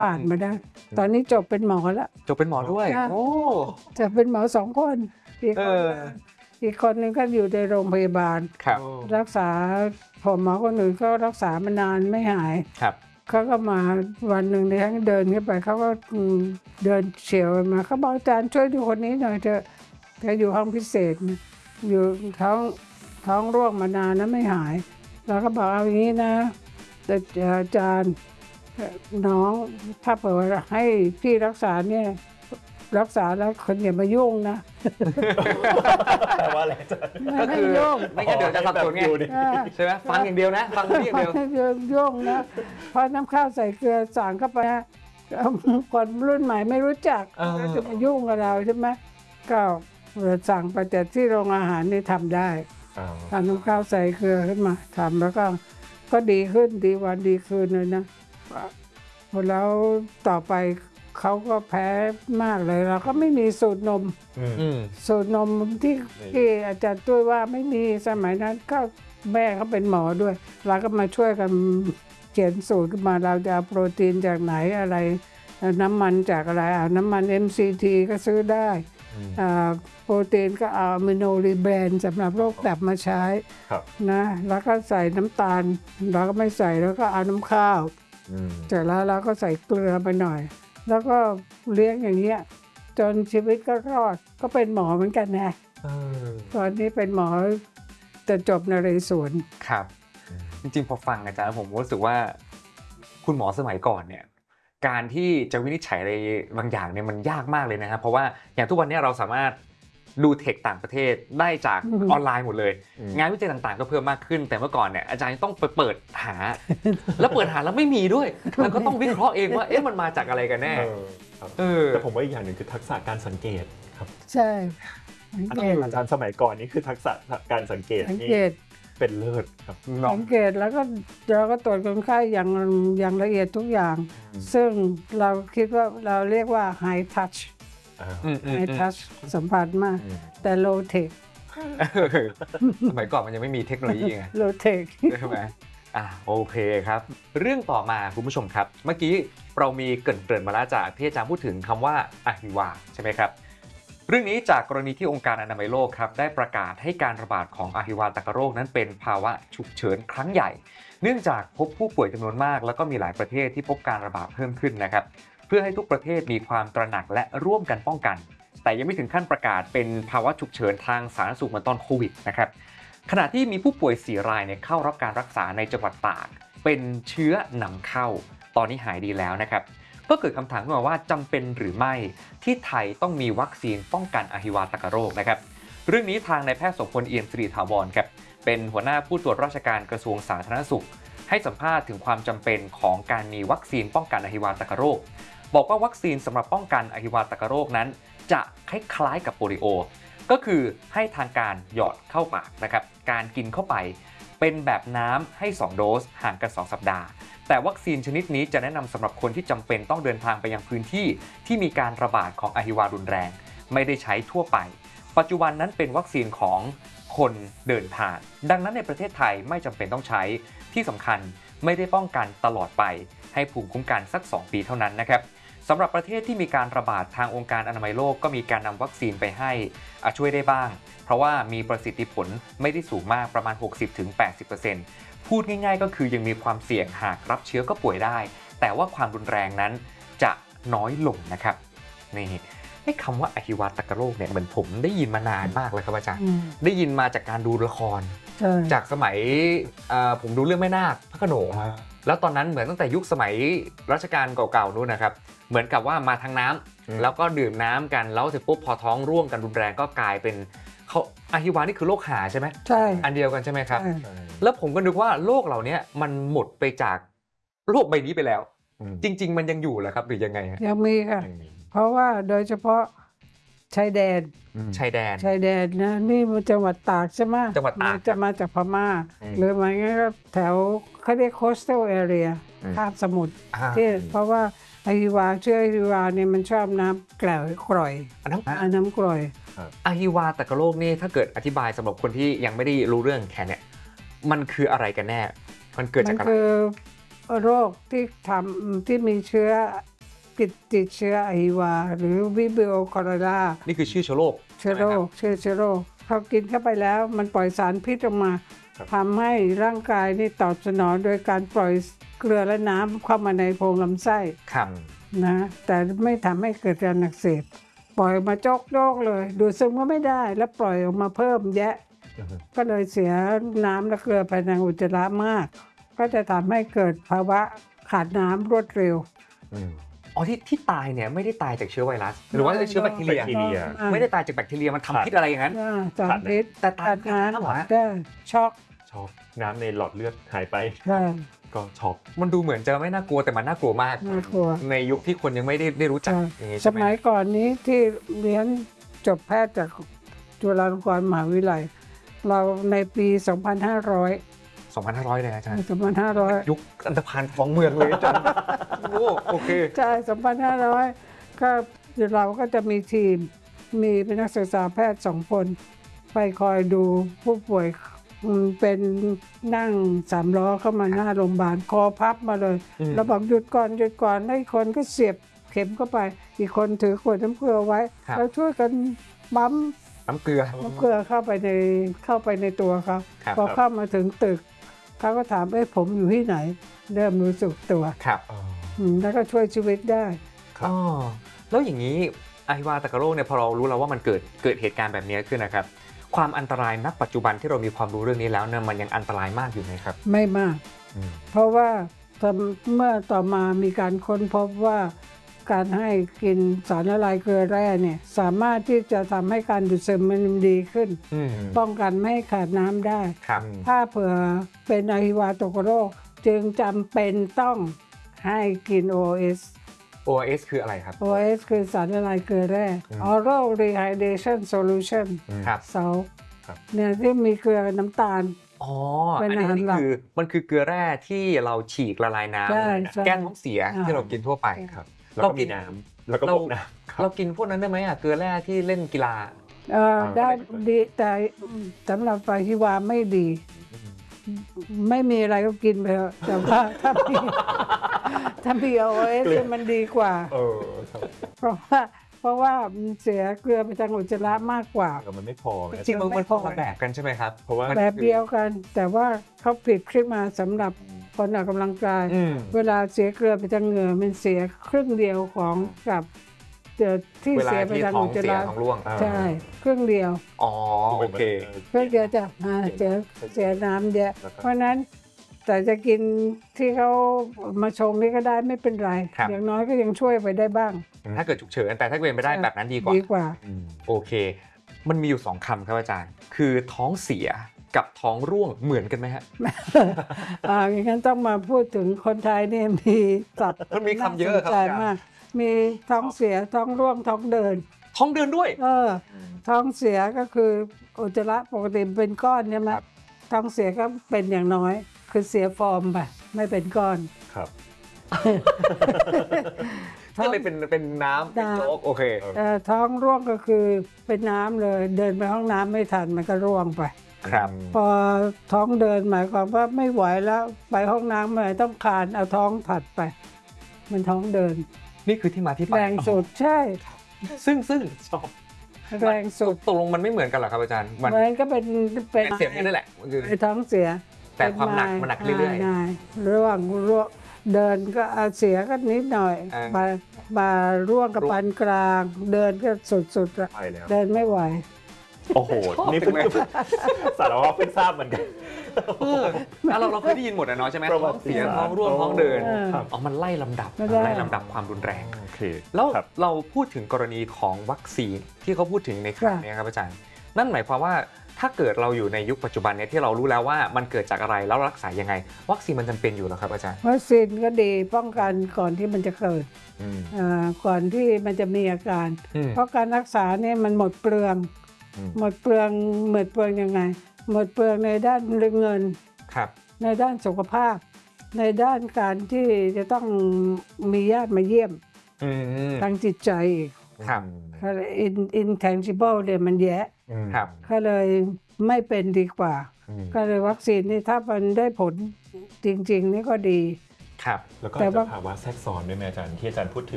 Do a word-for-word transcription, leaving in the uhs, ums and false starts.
ผ่านมาได้ตอนนี้จบเป็นหมอแล้วจบเป็นหมอด้วยโอ้จะเป็นหมอสองคนอีกคนอีกคนนึงก็อยู่ในโรงพยาบาลรักษาผมหมอคนอื่นก็รักษามานานไม่หายเขาก็มาวันหนึ่งในทั้งเดินขึ้นไปเขาก็เดินเฉียวมาเขาบอกอาจารย์ช่วยดูคนนี้หน่อยเถอะแกอยู่ห้องพิเศษอยู่ท้องท้องร่วงมานานนะไม่หายเราก็บอกเอาอย่างนี้นะอาจารย์น้องถ้าเผื่อให้พี่รักษาเนี่ยรักษาแล้วคนอย่ามายุ่งนะแต่ว่าอะไรจ๊ะก็คือยุ่งไม่งั้นเดี๋ยวจะสับสนไงใช่ไหมฟังอย่างเดียวนะฟังอย่างเดียวยุ่งนะเพราะน้ำข้าวใส่เกลือสั่งเข้าไปคนรุ่นใหม่ไม่รู้จักจะมายุ่งกับเราใช่ไหมก็สั่งไปแต่ที่โรงอาหารนี่ทำได้ทำน้ำข้าวใส่เกลือขึ้นมาทำแล้วก็ก็ดีขึ้นดีวันดีคืนเลยนะแล้วต่อไปเขาก็แพ้มากเลยเราก็ไม่มีสูตรนมสูตรนมที่ที่อาจารย์ตุ้ยว่าไม่มีสมัยนั้นก็แม่เขาเป็นหมอด้วยเราก็มาช่วยกันเขียนสูตรขึ้นมาเราจะเอาโปรตีนจากไหนอะไรน้ำมันจากอะไรเอาน้ำมัน เอ็ม ซี ที ก็ซื้อได้โปรตีนก็เอาอะมิโนรีแบรนด์สำหรับโรคตับมาใช้นะแล้วก็ใส่น้ำตาลเราก็ไม่ใส่แล้วก็เอาน้ำข้าวเสร็จแล้วเราก็ใส่เกลือไปหน่อยแล้วก็เลี้ยงอย่างเงี้ยจนชีวิตก็รอดก็เป็นหมอเหมือนกันนะตอนนี้เป็นหมอจะจบนเรศวรครับจริงๆพอฟังอาจารย์ผมรู้สึกว่าคุณหมอสมัยก่อนเนี่ยการที่จะวินิจฉัยอะไรบางอย่างเนี่ยมันยากมากเลยนะครับเพราะว่าอย่างทุกวันนี้เราสามารถดูเทคต่างประเทศได้จากออนไลน์หมดเลยงานวิจัยต่างๆก็เพิ่มมากขึ้นแต่เมื่อก่อนเนี่ยอาจารย์ต้องไปเปิดหาแล้วเปิดหาแล้วไม่มีด้วยแล้วก็ต้องวิเคราะห์เองว่าเอ๊ะมันมาจากอะไรกันแน่แต่ผมว่าอีกอย่างหนึ่งคือทักษะการสังเกตครับใช่อาจารย์สมัยก่อนนี่คือทักษะการสังเกตนี่เป็นเลิศครับสังเกตแล้วก็เราก็ตรวจคนไข้อย่างอย่างละเอียดทุกอย่างซึ่งเราคิดว่าเราเรียกว่า high touch high touch สัมผัสมากแต่ low tech สมัยก่อนมันยังไม่มีเทคโนโลยีไง low tech ใช่ไหมอ่ะโอเคครับเรื่องต่อมาคุณผู้ชมครับเมื่อกี้เรามีเกริ่นๆมาแล้วจากที่อาจารย์พูดถึงคำว่าอะฮิวาใช่ไหมครับเรื่องนี้จากกรณีที่องค์การอนามัยโลกครับได้ประกาศให้การระบาดของอะฮิวาตกโรคนั้นเป็นภาวะฉุกเฉินครั้งใหญ่เนื่องจากพบผู้ป่วยจำนวนมากแล้วก็มีหลายประเทศที่พบการระบาดเพิ่มขึ้นนะครับเพื่อให้ทุกประเทศมีความตระหนักและร่วมกันป้องกันแต่ยังไม่ถึงขั้นประกาศเป็นภาวะฉุกเฉินทางสาธารณสุขเหมือนตอนโควิดนะครับขณะที่มีผู้ป่วยสี่รายเนี่ยเข้ารับการรักษาในจังหวัดตากเป็นเชื้อนำเข้าตอนนี้หายดีแล้วนะครับก็เกิดคำถามขึ้นมาว่าจำเป็นหรือไม่ที่ไทยต้องมีวัคซีนป้องกันอะฮิวาตกโรคนะครับเรื่องนี้ทางนายแพทย์โสมพลเอี่ยมสิริถาวรครับเป็นหัวหน้าผู้ตรวจราชการกระทรวงสาธารณสุขให้สัมภาษณ์ถึงความจำเป็นของการมีวัคซีนป้องกันอะฮิวาตกโรคบอกว่าวัคซีนสำหรับป้องกันอะฮิวาตกโรคนั้นจะคล้ายๆกับโปลิโอก็คือให้ทางการหยอดเข้าปากนะครับการกินเข้าไปเป็นแบบน้ำให้สองโดสห่างกันสองสัปดาห์แต่วัคซีนชนิดนี้จะแนะนำสำหรับคนที่จำเป็นต้องเดินทางไปยังพื้นที่ที่มีการระบาดของอะฮิวารุนแรงไม่ได้ใช้ทั่วไปปัจจุบันนั้นเป็นวัคซีนของคนเดินทางดังนั้นในประเทศไทยไม่จำเป็นต้องใช้ที่สำคัญไม่ได้ป้องกันตลอดไปให้ภูมิคุ้มกันสักสองปีเท่านั้นนะครับสำหรับประเทศที่มีการระบาดทางองค์การอนามัยโลกก็มีการนำวัคซีนไปให้ช่วยได้บ้างเพราะว่ามีประสิทธิผลไม่ได้สูงมากประมาณ หกสิบถึงแปดสิบเปอร์เซ็นต์ พูดง่ายๆก็คือยังมีความเสี่ยงหากรับเชื้อก็ป่วยได้แต่ว่าความรุนแรงนั้นจะน้อยลงนะครับนี่ให้คำว่าอะฮิวาตกโรคเนี่ยเหมือนผมได้ยินมานานมากเลยครับอาจารย์ได้ยินมาจากการดูละครจากสมัยผมดูเรื่องแม่นาคพระโขนงแล้วตอนนั้นเหมือนตั้งแต่ยุคสมัยรัชกาลเก่าๆนู้นนะครับเหมือนกับว่ามาทางน้ำแล้วก็ดื่มน้ำกันแล้วเสร็จปุ๊บพอท้องร่วงกันรุนแรงก็กลายเป็นเขาอะฮิวานี่คือโรคหาใช่ไหมใช่อันเดียวกันใช่ไหมครับแล้วผมก็นึกว่าโรคเหล่านี้มันหมดไปจากโลกใบนี้ไปแล้วจริงๆมันยังอยู่เหรอครับหรือยังไงยังมีค่ะเพราะว่าโดยเฉพาะชายแดนชายแดนชายแดนนะนี่มันจังหวัดตากใช่ไหมจังหวัดตากจะมาจากพม่าหรือไม่งั้นก็แถวเขาเรียก coastal area คาบสมุทรที่เพราะว่าอะฮิวาเชื้ออะฮิวาเนี่ยมันชอบน้ำกร่อยกร่อยน้ำน้ำกร่อยอะฮิวาตกโรคนี่ถ้าเกิดอธิบายสำหรับคนที่ยังไม่ได้รู้เรื่องแค่เนี่ยมันคืออะไรกันแน่มันเกิดจากอะไรมันคือโรคที่ทำที่มีเชื้อกิดติดเชื้อไอวาหรือวิบิโอคอร์รานี่คือชื่อเชื้อโรคเชื้อโรคเชื้อเชื้อโรคเขากินเข้าไปแล้วมันปล่อยสารพิษออกมาทำให้ร่างกายนี่ตอบสนองโดยการปล่อยเกลือและน้ำเข้ามาในโพรงลำไส้ครับนะแต่ไม่ทำให้เกิดการอักเสบปล่อยมาโจกโจกเลยดูดซึมก็ไม่ได้แล้วปล่อยออกมาเพิ่มแยะก็เลยเสียน้ำและเกลือภายในอุจจาระมาก ก็จะทำให้เกิดภาวะขาดน้ำรวดเร็วอ๋อที่ที่ตายเนี่ยไม่ได้ตายจากเชื้อไวรัส หรือว่าเชื้อแบคทีเรียแบคทีเรียไม่ได้ตายจากแบคทีเรียมันทำพิษอะไรอย่างนั้นอ่าสารพิษแต่ตายขาดจากน้ำน้ำเหรอฮะได้ช็อกช็อกน้ำในหลอดเลือดหายไปใช่ก็ช็อกมันดูเหมือนจะไม่น่ากลัวแต่มันน่ากลัวมากน่ากลัวในยุคที่คนยังไม่ได้ได้รู้จักใช่อย่างนี้สใช่ไหมมัยก่อนนี้ที่เรียนจบแพทย์จากจุฬาลงกรณ์มหาวิทยาลัย เราในปี สองพันห้าร้อยสองพันห้าร้อยเลยอาจารย์สองพันห้าร้อยยุคอันธพาลของเมืองเลยอาจารย์โอ้โอเคใช่ สองพันห้าร้อย ก็เราก็จะมีทีม มีเป็นนักศึกษาแพทย์สองคน ไปคอยดูผู้ป่วยอืมเป็นนั่งสามล้อเข้ามาหน้าโรงพยาบาลคอพับมาเลยอืมเราบอกหยุดก่อนหยุดก่อนแล้วอีกคนก็เสียบเข็มเข้าไป อีกคนถือขวดน้ำเกลือไว้ครับแล้วช่วยกันปั๊มน้ำเกลือน้ำเกลือเข้าไปในเข้าไปในตัวเขาครับพอเข้ามาถึงตึกเขาก็ถามเอ้ผมอยู่ที่ไหน เริ่มรู้สึกตัวครับอืมแล้วก็ช่วยชีวิตได้ครับอ๋อแล้วอย่างนี้ไอฮิวาตากาโรคเนี่ยพอเรารู้แล้วว่ามันเกิดเกิดเหตุการณ์แบบนี้ขึ้นนะครับ ความอันตรายณปัจจุบันที่เรามีความรู้เรื่องนี้แล้วเนี่ยมันยังอันตรายมากอยู่ไหมครับไม่มากอืมเพราะว่าทำเมื่อต่อมามีการค้นพบว่าการให้กินสารละลายเกลือแร่เนี่ยสามารถที่จะทำให้การดูดซึมมันดีขึ้นอืมป้องกันไม่ให้ขาดน้ำได้ครับถ้าเผื่อเป็นอะฮิวาโตโกโรคจึงจำเป็นต้องให้กิน โอ เอสโอ เอส คืออะไรครับโอ เอส คือสารละลายเกลือแร่ Oral Rehydration Solution ครับเซาครับเนี่ยที่มีเกลือน้ำตาลอ๋อเป็อันนอานี้หารนี่หลักคือมันคือเกลือแร่ที่เราฉีกละลายน้ใช่ใช่ำแก้ท้องเสียอ่าที่เรากินทั่วไปครับแล้วเราก็กิมีนน้ำแล้วก็เราพวกน้ำครับเรากินพวกนั้นได้ไหมอ่ะเกลือแร่ที่เล่นกีฬาเอ่ออ่าได้ก็ได้ดีแต่สำหรับไฟที่วาไม่ดี ไม่มีอะไรก็กินไปเถอะแต่ว่าถ้ามีถ้ามี โอ เอส มันดีกว่าเออครับเพราะว่าเพราะว่ามันเสียเกลือไปทางอุจจาระมากกว่าแต่มันไม่พอไงจริงๆมันไม่มันพคอนละแบบกันใช่ไหมครับเพราะว่ามันแบบเดียวกัน แต่ว่าเขาผลิตขึ้นมาสำหรับคนออกกำลังกายอืมเวลาเสียเกลือไปทางเหงื่อมันเสียครึ่งเดียวของกับเอ่อที่เวลาเสียไปที่ทางท้องอุจจาเสียระท้องร่วงอ่าใช่ครึ่งเดียวอ๋อโอเคครึ่งเดียวจะอ่าเสียเสียน้ำเยอะเพราะฉะนั้นแต่จะกินที่เขามาชงนี่ก็ได้ไม่เป็นไรครับอย่างน้อยก็ยังช่วยไปได้บ้างถ้าเกิดฉุกเฉินแต่ถ้าเป็นไปได้แบบนั้นดีกว่าดีกว่าอืมโอเค มันมีอยู่สองคำครับอาจารย์ คือท้องเสียกับท้องร่วงเหมือนกันไหมฮะอ่าอย่างนั้นต้องมาพูดถึงคนไทยเนี่ยมีศัพท์มันมีคำเยอะครับน่าสนใจอาจารย์มาก มีท้องเสียท้องร่วงท้องเดินท้องเดินด้วยเออท้องเสียก็คืออุจจาระปกติเป็นก้อนใช่ไหมท้องเสียก็เป็นอย่างน้อย คือเสียฟอร์มไปไม่เป็นก้อนครับก็เลยเป็นเป็นน้ำเป็นน้ำโจ๊กโอเคเอ่อท้องร่วงก็คือเป็นน้ำเลย เดินไปห้องน้ำไม่ทันมันก็ร่วงไปครับพอท้องเดินหมายความว่าไม่ไหวแล้วไปห้องน้ำไม่ต้องคลานเอาท้องถัดไป มันท้องเดินนี่คือที่มาที่ไปแรงสุดใช่ซึ่งซึ่งชอบแรงสุดตกลงมันไม่เหมือนกันเหรอครับอาจารย์ มันมันก็เป็นเป็นเป็นเสียงนี้นั่นแหละมันคือไอ้ท้องเสียแต่ความหนักมันหนักเรื่อยๆร่วงร่วงเดินก็เอาเสียก็นิดหน่อยอ่ามมามาร่วงกับร่วงปานกลาง เดินก็สุดๆอะไปแล้วเดินไม่ไหวโอ้โห นี่เพิ่งสารวัตรเพิ่งทราบเหมือนกันเอออ่ะเราเราเคยได้ยินหมดอะเนาะใช่ไหมประวัท้องติเสียศาสตร์ท้องร่วงท้องเดินเอออ๋อมันไล่ลำดับไม่ได้ไล่ลำดับความรุนแรงโอเคแล้วครับเราพูดถึงกรณีของวัคซีนที่เขาพูดถึงในครั้งนี้ครับอาจารย์ นั่นหมายความว่าถ้าเกิดเราอยู่ในยุคปัจจุบันเนี้ที่เรารู้แล้วว่ามันเกิดจากอะไรแล้วรักษายังไง วัคซีนมันจำเป็นอยู่แล้วครับอาจารย์วัคซีนก็ดีป้องกันก่อนที่มันจะเกิดอืมอ่าก่อนที่มันจะมีอาการอืมเพราะการรักษาเนี่ยมันหมดเปลืองอืมหมดเปลืองหมดเปลืองยังไง หมดเปลืองในด้านเงินครับในด้านสุขภาพ ในด้านการที่จะต้องมีญาติมาเยี่ยมอืมทางจิตใจอีกครับก็เลย in- intangible เนี่ยมันแย่อืมครับก็เลยไม่เป็นดีกว่าอืมก็เลยวัคซีนนี่ถ้ามันได้ผลจริง ๆ นี่ก็ดีครับแล้วก็แต่อาจว่าจะภาวะแทรกซ้อนด้วยไหมอาจารย์ที่อาจารย์พูดถึง